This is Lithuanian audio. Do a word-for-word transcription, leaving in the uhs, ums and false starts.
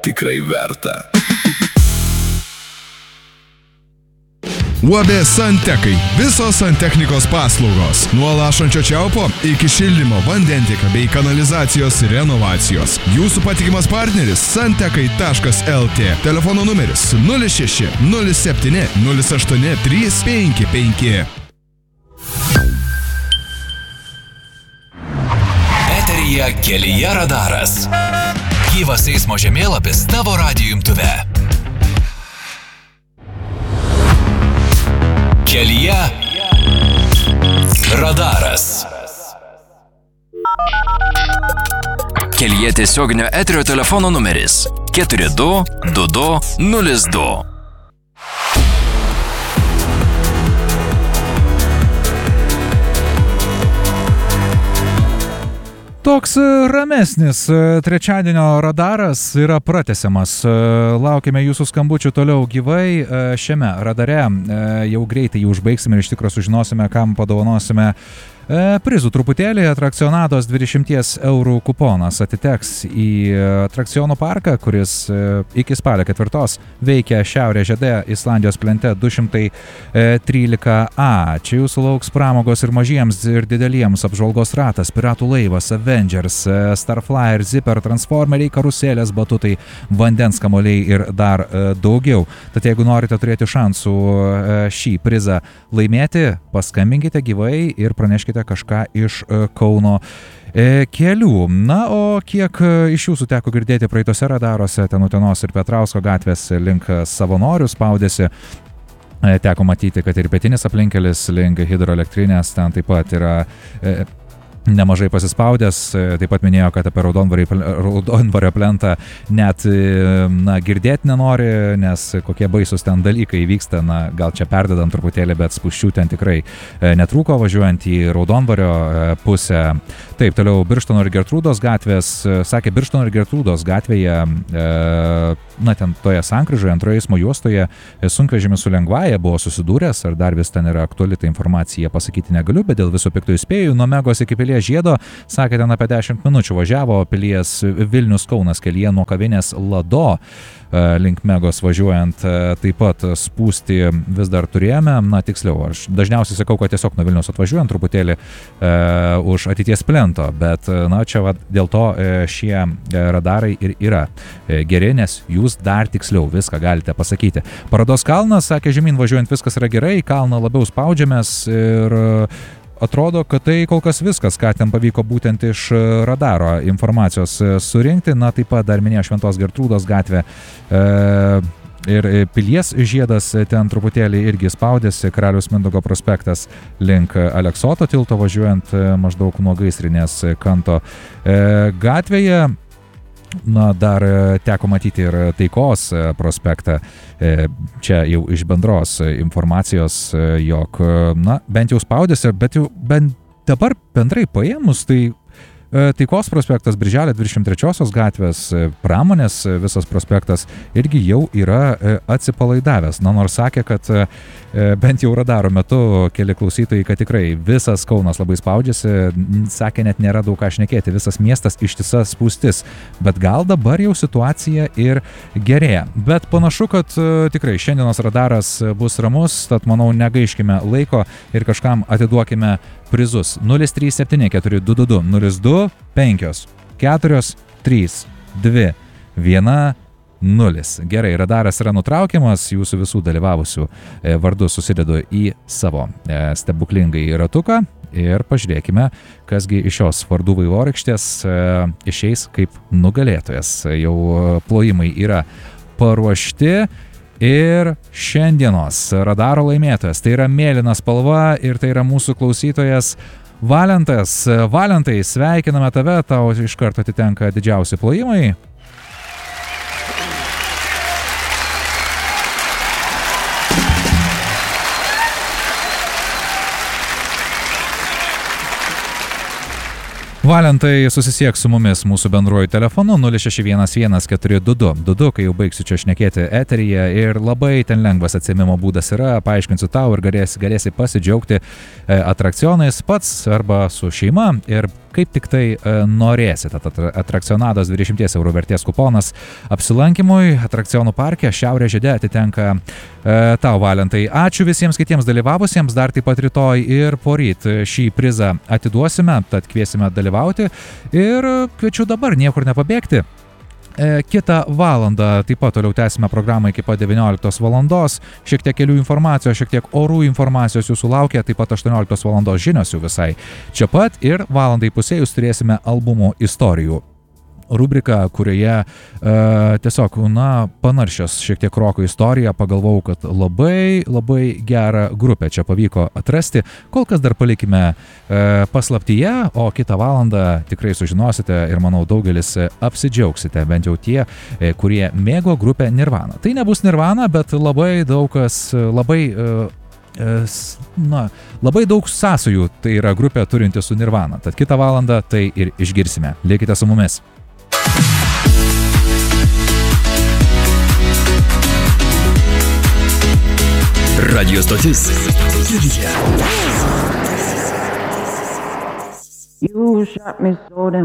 tikrai verta. U A B Santekai. Visos santechnikos paslaugos. Nuo lašančio čiaupo iki šildymo, vandentiekio bei kanalizacijos renovacijos. Jūsų patikimas partneris santekai taškas el tė. Telefono numeris nulis šeši nulis septyni nulis aštuoni trys penki penki. Eteryje Kelyje radaras. Gyvas eismo žemėlapis tavo radijo imtuve. Kelyje radaras. Kelyje tiesioginio eterio telefono numeris keturi du du du nulis du. Toks ramesnis trečiadienio radaras yra pratęsiamas. Laukime jūsų skambučių toliau gyvai. Šiame radare jau greitai jį užbaigsime ir iš tikro sužinosime, kam padovanosime prizų truputėlį. Atrakcionados dvidešimt eurų kuponas atiteks į atrakcionų parką, kuris iki spalio ketvirtos veikia Šiaurės žiede Islandijos plente du šimtai trylika A. Čia jūsų lauks pramogos ir mažiems ir dideliems: apžvalgos ratas, piratų laivas, Avengers, Starflyer, Zipper, transformeriai, karuselės, batutai, vandens kamuoliai ir dar daugiau. Tad jeigu norite turėti šansų šį prizą laimėti, paskambinkite gyvai ir praneškite kažką iš Kauno kelių. Na, o kiek iš jūsų teko girdėti praeitose radaruose, ten Utenos ir Petrausko gatvės link Savanorių spaudėsi. Teko matyti, kad ir pietinis aplinkelis link hidroelektrinės ten taip pat yra nemažai pasispaudęs. Taip pat minėjo, kad apie Raudondvario plentą net na, girdėti nenori, nes kokie baisus ten dalykai vyksta. Na, gal čia perdedam truputėlį, bet spūsčių ten tikrai netrūko važiuojant į Raudondvario pusę. Taip, toliau Birštono ir Gertrūdos gatvės. Sakė, Birštono ir Gertrūdos gatvėje, na, ten toje sankryžoje, antroje eismo juostoje, sunkvežimis su lengvaja buvo susidūręs, ar dar vis ten yra aktuali ta informacija, pasakyti negaliu, bet dėl viso pikto įspėjų, nuo Megos iki Pilies žiedo, sakė, ten apie dešimt minučių važiavo Pilies Vilnius Kaunas kelyje nuo kavinės Lado link Megos važiuojant, taip pat spūsti vis dar turėjome. Na, tiksliau, aš dažniausiai sakau, kad tiesiog nuo Vilnius atvažiuojant truputėlį e, už ateities plento, bet na, čia va, dėl to e, šie radarai ir yra e, geri, nes jūs dar tiksliau viską galite pasakyti. Parodos kalnas, sakė, žemyn važiuojant viskas yra gerai, kalną labiau spaudžiamės ir atrodo, kad tai kol kas viskas, ką ten pavyko būtent iš radaro informacijos surinkti. Na, taip pat dar minėjo Šventos Gertrūdos gatvė e, ir Pilies žiedas ten truputėlį irgi spaudėsi, Karaliaus Mindaugo prospektas link Aleksoto tilto važiuojant maždaug nuo Gaisrinės kanto e, gatvėje. Na, dar teko matyti ir Taikos prospektą, čia jau iš bendros informacijos, jog, na, bent jau spaudėsi, bet jau bent dabar bendrai paėmus, tai Taikos prospektas, Birželio dvidešimt trečiosios gatvės, Pramonės visas prospektas irgi jau yra atsipalaidavęs. Na, nors sakė, kad bent jau radaro metu keli klausytojai, kad tikrai visas Kaunas labai spaudžiasi, sakė, net nėra daug ką šnekėti, visas miestas ištisa spūstis, bet gal dabar jau situacija ir gerėja. Bet panašu, kad tikrai šiandienos radaras bus ramus, tad manau, negaiškime laiko ir kažkam atiduokime prizus. nulis trys septyni keturi du du du nulis du penki keturi trys du vienas nulis. Gerai, radaras yra nutraukiamas, jūsų visų dalyvavusių vardus susidedu į savo stebuklingai ratuką ir pažiūrėkime, kasgi iš šios vardų vaivorykštės išeis kaip nugalėtojas. Jau plojimai yra paruošti. Ir šiandienos radaro laimėtojas, tai yra mėlyna spalva ir tai yra mūsų klausytojas Valentas. Valentai, sveikiname tave, tau iš karto atitenka didžiausi plojimai. Valentai, susisiek su mumis mūsų bendruoju telefonu nulis šeši vienas vienas keturi du du du du, kai jau baigsiu čia šnekėti eteryje, ir labai ten lengvas atsiėmimo būdas yra, paaiškinsiu tau ir galėsi, galėsi pasidžiaugti atrakcionais pats arba su šeima. Ir kaip tik tai norėsite. Tad Atrakcionados dvidešimt eurų vertės kuponas apsilankymui Atrakcionų parke Šiaurės žiede atitenka e, tau, Valentai. Ačiū visiems kitiems dalyvavusiems, dar taip pat rytoj ir poryt šį prizą atiduosime, tad kviesime dalyvauti ir kviečiu dabar niekur nepabėgti. Kitą valandą taip pat toliau tęsime programą iki pat devynioliktos valandos. Šiek tiek kelių informacijos, šiek tiek orų informacijos jūsų laukia, taip pat aštuonioliktos valandos žinios jau visai čia pat ir valandai pusėjus turėsime albumų istorijų rubriką, kurioje e, tiesiog, na, panaršęs šiek tiek roko istoriją, pagalvojau, kad labai, labai gerą grupę čia pavyko atrasti. Kol kas dar palikime e, paslaptyje, o kitą valandą tikrai sužinosite ir manau daugelis apsidžiaugsite, bent jau tie, e, kurie mėgo grupę Nirvana. Tai nebus Nirvana, bet labai daug kas, labai... E, na, labai daug sąsajų tai yra grupė turinti su Nirvana. Tad kitą valandą tai ir išgirsime. Likite su mumis. Radio stotis. You shot me so damn